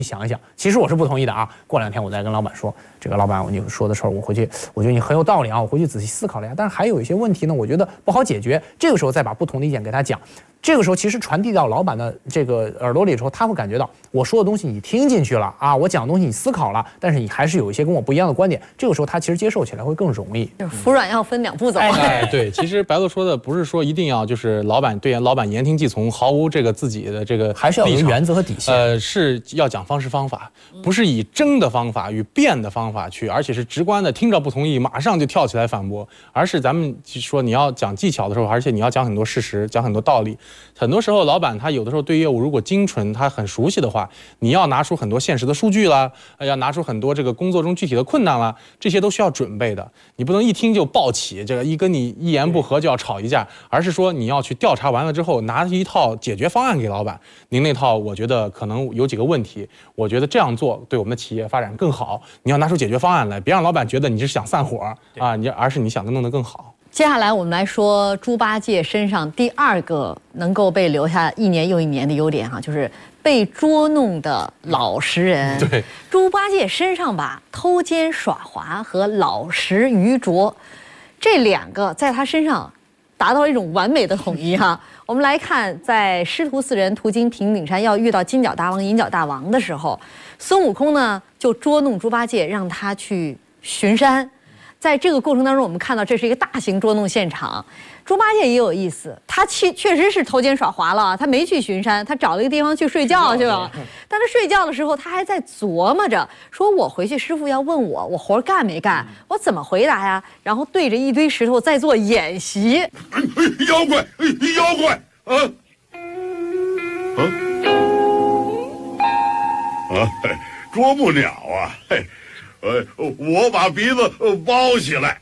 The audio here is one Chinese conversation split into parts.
想一想，其实我是不同意的啊。过2天我再跟老板说，这个老板你说的事儿，我回去我觉得你很有道理啊，我回去仔细思考了一下。但是还有一些问题呢，我觉得不好解决。这个时候再把不同的意见给他讲，这个时候其实传递到老板的这个耳朵里的时候，他会感觉到我说的东西你听进去了啊，我讲的东西你思考了，但是你还是有一些跟我不一样的观点。这个时候他其实接受起来会更容易。 就是服软要分2步走。 哎，对，其实白鹿说的不是说一定要就是老板言听计从，毫无这个自己的这个还是要有原则和底线。 是要讲方式方法，不是以争的方法与辩的方法去，而且是直观的，听着不同意马上就跳起来反驳，而是咱们说你要讲技巧的时候，而且你要讲很多事实，讲很多道理。很多时候老板他有的时候对业务如果精纯，他很熟悉的话，你要拿出很多现实的数据啦，要拿出很多这个工作中具体的困难啦，这些都需要准备的。你不能一听就暴起，这个跟你一言不合就要吵一架，而是说你要去调查完了之后，拿一套解决方案给老板。您那套我觉得可能有几个问题，我觉得这样做对我们的企业发展更好。你要拿出解决方案来，别让老板觉得你是想散伙啊，而是你想弄得更好。 接下来我们来说猪八戒身上第2个能够被留下1年又1年的优点哈，就是被捉弄的老实人。 对， 猪八戒身上把偷奸耍滑和老实愚拙这2个在他身上达到一种完美的统一哈。我们来看，在师徒4人途经平顶山要遇到金角大王、银角大王的时候，孙悟空呢就捉弄猪八戒，让他去巡山。在这个过程当中，我们看到这是一个大型捉弄现场。猪八戒也有意思，他确实是偷奸耍滑了，他没去巡山，他找了一个地方去睡觉去了。但他睡觉的时候，他还在琢磨着，说我回去师傅要问我活干没干，我怎么回答呀？然后对着一堆石头在做演习。 妖怪，妖怪，啄木鸟啊，嘿。我把鼻子包起来，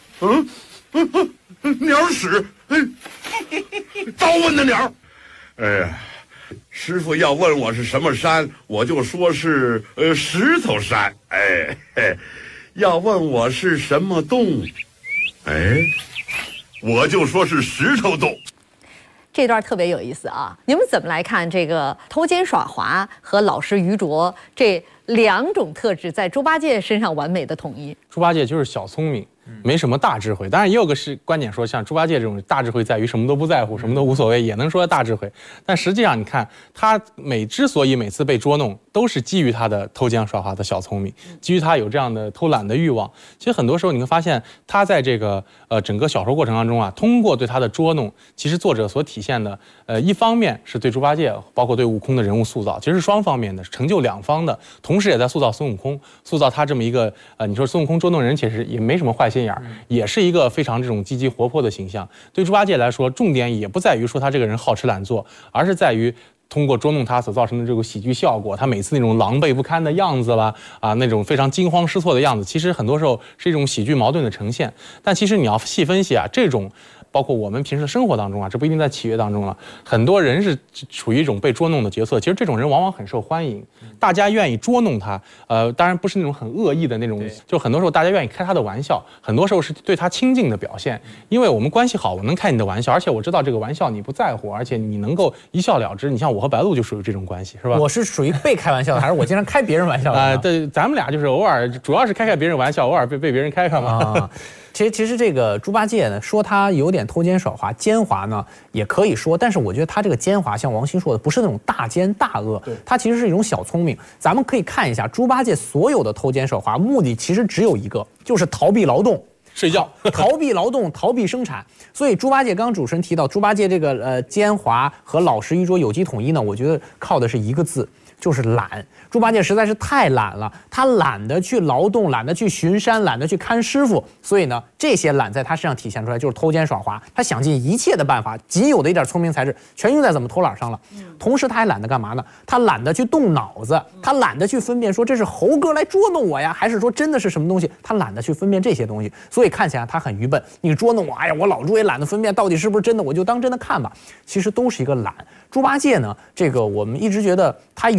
鸟屎，招蚊的鸟。哎呀，师傅要问我是什么山，我就说是石头山。哎嘿，要问我是什么洞，哎，我就说是石头洞。 这段特别有意思啊！你们怎么来看这个偷奸耍滑和老实愚拙这2种特质在猪八戒身上完美的统一？ 猪八戒就是小聪明，没什么大智慧。当然也有个观点说，像猪八戒这种大智慧在于什么都不在乎，什么都无所谓，也能说大智慧。但实际上你看他之所以每次被捉弄，都是基于他的偷奸耍滑的小聪明，基于他有这样的偷懒的欲望。其实很多时候你会发现，他在这个整个小说过程当中啊，通过对他的捉弄，其实作者所体现的一方面是对猪八戒包括对悟空的人物塑造，其实是双方面的，成就2方的，同时也在塑造孙悟空，塑造他这么一个你说孙悟空捉弄人其实也没什么坏心眼儿，也是一个非常这种积极活泼的形象。对猪八戒来说，重点也不在于说他这个人好吃懒做，而是在于通过捉弄他所造成的这个喜剧效果，他每次那种狼狈不堪的样子啦，那种非常惊慌失措的样子，其实很多时候是一种喜剧矛盾的呈现。但其实你要细分析啊，这种包括我们平时的生活当中啊，这不一定在企业当中了，很多人是处于一种被捉弄的角色。其实这种人往往很受欢迎，大家愿意捉弄他。当然不是那种很恶意的那种，就很多时候大家愿意开他的玩笑，很多时候是对他亲近的表现。因为我们关系好，我能开你的玩笑，而且我知道这个玩笑你不在乎，而且你能够一笑了之。你像我和白鹿就属于这种关系，是吧？ 我是属于被开玩笑的，还是我经常开别人玩笑的？ 对，咱们俩就是偶尔，主要是开别人玩笑，偶尔被别人开嘛。 其实这个猪八戒呢，说他有点偷奸耍滑、奸猾呢，也可以说，但是我觉得他这个奸猾，像王鑫说的，不是那种大奸大恶，他其实是一种小聪明。咱们可以看一下猪八戒所有的偷奸耍滑，目的其实只有一个，就是逃避劳动。 睡觉， 逃避劳动，逃避生产。所以猪八戒刚刚主持人提到，猪八戒这个奸猾和老实愚拙有机统一呢，我觉得靠的是一个字，就是懒。猪八戒实在是太懒了，他懒得去劳动，懒得去巡山，懒得去看师傅，所以呢，这些懒在他身上体现出来，就是偷奸耍滑。他想尽一切的办法，仅有的一点聪明才智，全用在怎么偷懒上了。同时他还懒得干嘛呢？他懒得去动脑子，他懒得去分辨说这是猴哥来捉弄我呀，还是说真的是什么东西？他懒得去分辨这些东西，所以看起来他很愚笨。你捉弄我，哎呀，我老猪也懒得分辨到底是不是真的，我就当真的看吧。其实都是一个懒。猪八戒呢，这个我们一直觉得他有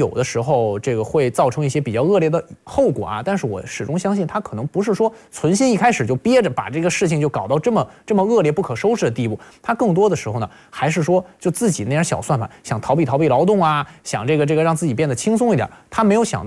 有的时候这个会造成一些比较恶劣的后果啊。但是我始终相信他可能不是说存心一开始就憋着把这个事情就搞到这么恶劣不可收拾的地步，他更多的时候呢还是说就自己那点小算盘，想逃避劳动啊，想这个让自己变得轻松一点，他没有想到。